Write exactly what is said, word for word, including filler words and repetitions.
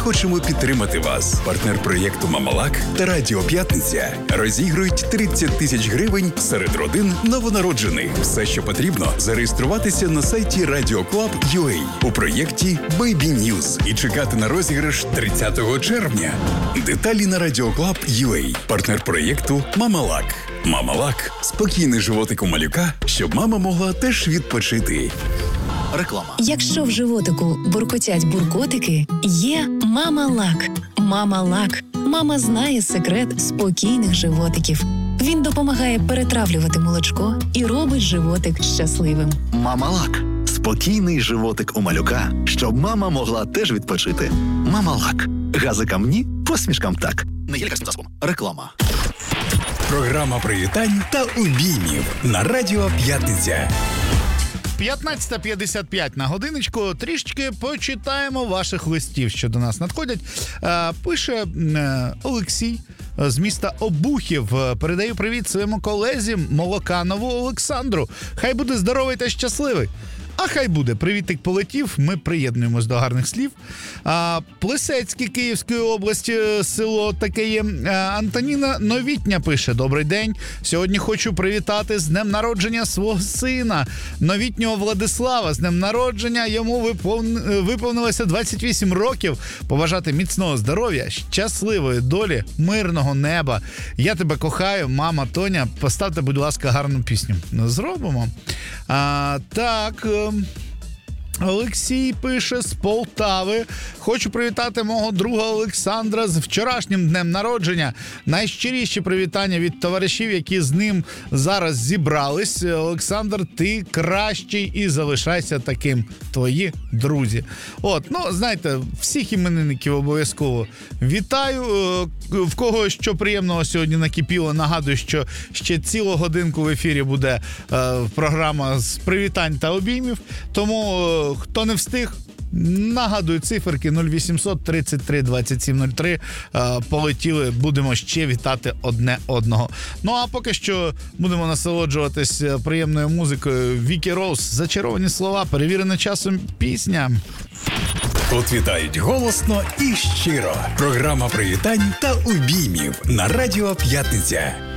хочемо підтримати вас. Партнер проєкту «Мамалак» та Радіо П'ятниця розігрують тридцять тисяч гривень серед родин новонароджених. Все, що потрібно, зареєструватися на сайті радіо клаб крапка ю а у проєкті Baby News і чекати на розіграш тридцятого червня. Деталі на радіо клаб крапка ю а. Партнер проєкту «Мамалак». «Мамалак» – спокійний животик у малюка, щоб мама могла теж відпочити. Реклама. Якщо в животику буркотять буркотики, є «Мамалак». «Мамалак». Мама знає секрет спокійних животиків. Він допомагає перетравлювати молочко і робить животик щасливим. «Мамалак» – спокійний животик у малюка, щоб мама могла теж відпочити. «Мамалак». Газикам ні, посмішкам так. Не є лікарським засобом. Реклама. Програма привітань та обіймів на Радіо П'ятниця. п'ятнадцята п'ятдесят п'ять на годиночку. Трішечки почитаємо ваших листів, що до нас надходять. Е, пише е, Олексій з міста Обухів. Передаю привіт своєму колезі Молоканову Олександру. Хай буде здоровий та щасливий. А хай буде. Привітик полетів. Ми приєднуємось до гарних слів. А, Плесецьке Київської області, село таке є. А, Антоніна Новітня пише: добрий день. Сьогодні хочу привітати з днем народження свого сина, новітнього Владислава. З днем народження йому виповн... виповнилося двадцять вісім років. Побажати міцного здоров'я, щасливої долі, мирного неба. Я тебе кохаю, мама Тоня. Поставте, будь ласка, гарну пісню. Зробимо. А, так... Олексій пише з Полтави. Хочу привітати мого друга Олександра з вчорашнім днем народження. Найщиріші привітання від товаришів, які з ним зараз зібрались. Олександр, ти кращий і залишайся таким. Твої друзі. От, ну, знаєте, всіх іменинників обов'язково вітаю. В кого що приємного сьогодні накипіло, нагадую, що ще цілу годинку в ефірі буде е, програма з привітань та обіймів. Тому е, хто не встиг, нагадую циферки нуль вісімсот тридцять три двадцять сім нуль три. Е, полетіли, будемо ще вітати одне одного. Ну а поки що будемо насолоджуватись приємною музикою. Вікі Роуз, зачаровані слова, перевірена часом пісня. Тут вітають голосно і щиро. Програма привітань та обіймів на Радіо П'ятниця.